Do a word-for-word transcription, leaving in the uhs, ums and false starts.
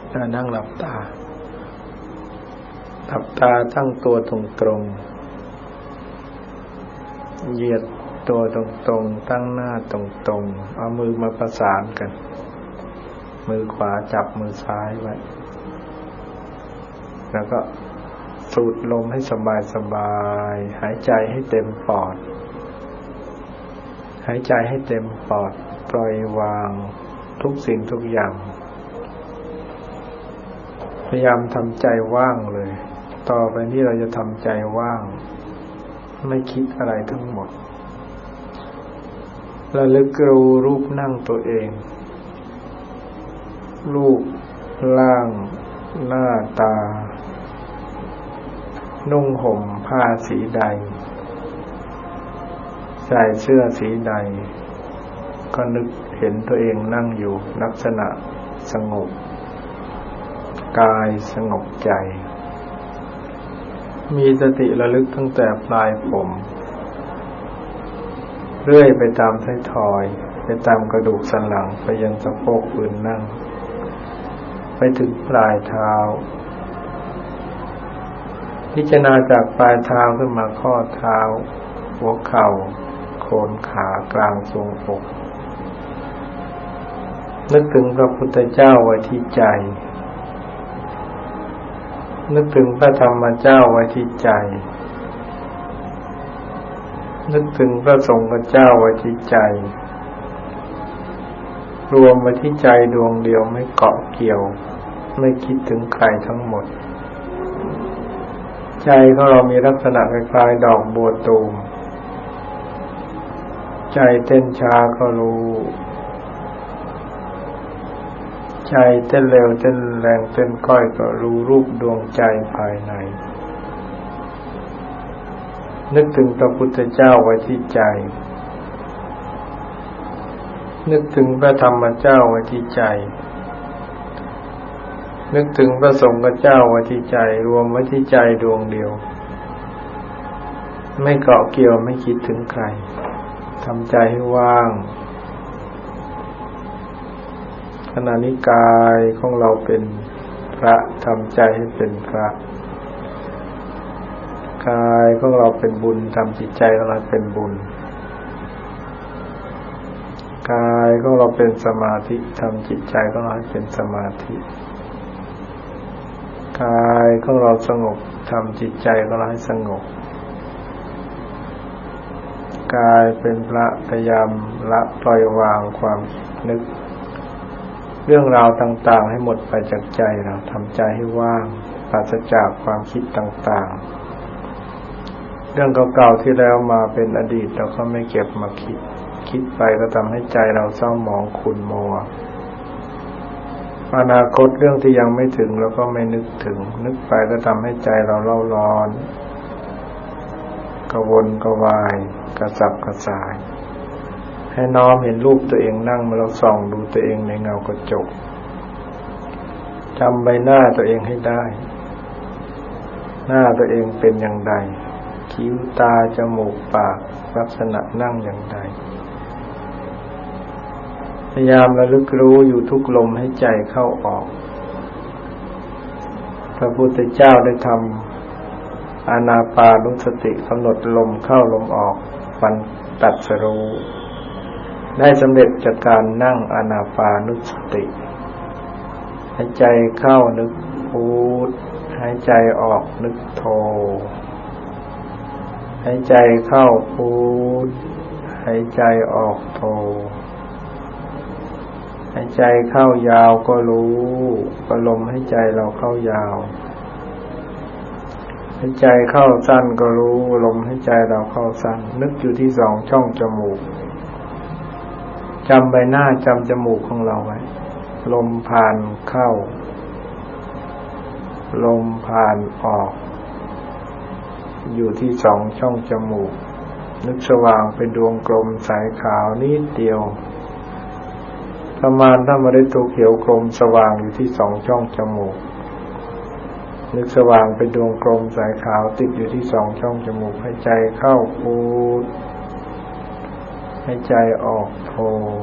นั่งหลับตาหลับตาตั้งตัวตรงๆเหยียดตัวตรงๆตั้งหน้าตรงๆเอามือมาประสานกันมือขวาจับมือซ้ายไว้แล้วก็สูดลมให้สบายๆหายใจให้เต็มปอดหายใจให้เต็มปอดปล่อยวางทุกสิ่งทุกอย่างพยายามทำใจว่างเลยต่อไปนี้เราจะทำใจว่างไม่คิดอะไรทั้งหมดระลึกรู้รูปนั่งตัวเองรูปร่างหน้าตานุ่งห่มผ้าสีใดใส่เสื้อสีใดก็นึกเห็นตัวเองนั่งอยู่ลักษณะสงบกายสงบใจมีสติระลึกตั้งแต่ปลายผมเรื่อยไปตามท้ายทอยไปตามกระดูกสันหลังไปยังสะโพกพื้นนั่งไปถึงปลายเท้าพิจารณาจากปลายเท้าขึ้นมาข้อเท้าหัวเข่าโคนขากลางทรวงอกนึกถึงพระพุทธเจ้าไว้ที่ใจนึกถึงพระธรรมเจ้าไว้ที่ใจนึกถึงพระสงฆ์เจ้าไว้ที่ใจรวมไว้ที่ใจดวงเดียวไม่เกาะเกี่ยวไม่คิดถึงใครทั้งหมดใจของเรามีลักษณะคล้ายๆดอกบัวตูมใจเต้นช้าก็รู้ใจเต้นเร็วเต้นแรงเต้นก้อยก็รู้รูปดวงใจภายในนึกถึงพระพุทธเจ้าไว้ที่ใจนึกถึงพระธรรมเจ้าไว้ที่ใจนึกถึงพระสงฆ์เจ้าไว้ที่ใจรวมไว้ที่ใจดวงเดียวไม่เกาะเกี่ยวไม่คิดถึงใครทำใจให้ว่างขณะนี้กายของเราเป็นพระทำใจให้เป็นพระกายของเราเป็นบุญทำจิตใจของเราเป็นบุญกายของเราเป็นสมาธิทำจิตใจของเราให้เป็นสมาธิกายของเราสงบทำจิตใจของเราให้สงบกายเป็นพระพยายามละปล่อยวางความนึกเรื่องราวต่างๆให้หมดไปจากใจเราทำใจให้ว่างปราศจากความคิดต่างๆเรื่องเก่าๆที่แล้วมาเป็นอดีตเราก็ไม่เก็บมาคิดคิดไปก็ทำให้ใจเราเศร้าหมองขุ่นมัวอนาคตเรื่องที่ยังไม่ถึงเราก็ไม่นึกถึงนึกไปก็ทำให้ใจเราเล่าร้อนกระวนกระวายกระสับกระส่ายให้น้อมเห็นรูปตัวเองนั่งมาเราส่องดูตัวเองในเงากระจกจำใบหน้าตัวเองให้ได้หน้าตัวเองเป็นอย่างไรคิ้วตาจมูกปากลักษณะนั่งอย่างไรพยายามระลึกรู้อยู่ทุกลมให้ใจเข้าออกพระพุทธเจ้าได้ทำอานาปานุสติกำหนดลมเข้าลมออกวันตรัสรู้ได้สำเร็จจากการนั่งอานาปานุสติหายใจเข้านึกพุทหายใจออกนึกโธหายใจเข้าพุทหายใจออกโธหายใจเข้ายาวก็รู้ก็ลมหายใจเราเข้ายาวหายใจเข้าสั้นก็รู้ลมหายใจเราเข้าสั้นนึกอยู่ที่สองช่องจมูกจำใบหน้าจำจมูกของเราไว้ลมผ่านเข้าลมผ่านออกอยู่ที่สองช่องจมูกนึกสว่างเป็นดวงกลมใสขาวนิดเดียวประมาณถ้าเมล็ดถั่วเขียวกลมสว่างอยู่ที่สองช่องจมูกนึกสว่างเป็นดวงกลมใสขาวติดอยู่ที่สองช่องจมูกหายใจเข้าพุทให้ใจออกโธ